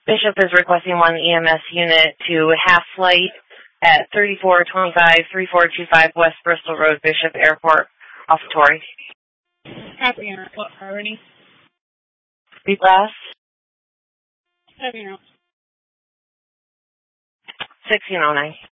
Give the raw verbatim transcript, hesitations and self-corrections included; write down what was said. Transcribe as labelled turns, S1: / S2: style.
S1: Bishop is requesting one E M S unit to Half Flight at thirty-four twenty-five, thirty-four twenty-five West Bristol Road, Bishop Airport, off Torrey.
S2: Copy, Aaron. What priority?
S1: Repeat last.
S2: Copy, Aaron.
S1: sixteen oh nine.